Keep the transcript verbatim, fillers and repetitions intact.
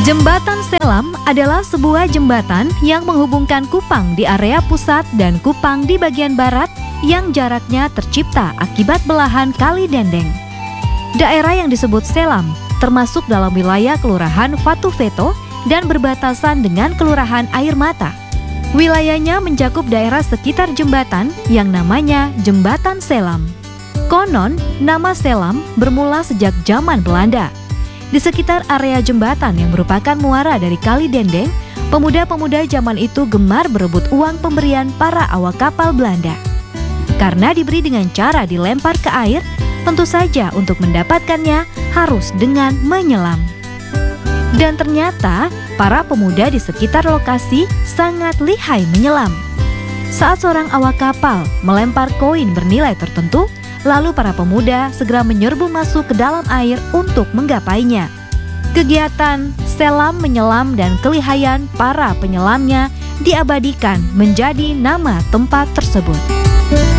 Jembatan Selam adalah sebuah jembatan yang menghubungkan Kupang di area pusat dan Kupang di bagian barat yang jaraknya tercipta akibat belahan Kali Dendeng. Daerah yang disebut Selam termasuk dalam wilayah Kelurahan Vatuvento dan berbatasan dengan Kelurahan Air Mata. Wilayahnya mencakup daerah sekitar jembatan yang namanya Jembatan Selam. Konon, nama Selam bermula sejak zaman Belanda. Di sekitar area jembatan yang merupakan muara dari Kali Dendeng, pemuda-pemuda zaman itu gemar berebut uang pemberian para awak kapal Belanda. Karena diberi dengan cara dilempar ke air, tentu saja untuk mendapatkannya harus dengan menyelam. Dan ternyata, para pemuda di sekitar lokasi sangat lihai menyelam. Saat seorang awak kapal melempar koin bernilai tertentu, lalu para pemuda segera menyerbu masuk ke dalam air untuk menggapainya. Kegiatan selam menyelam dan kelihayan para penyelamnya diabadikan menjadi nama tempat tersebut.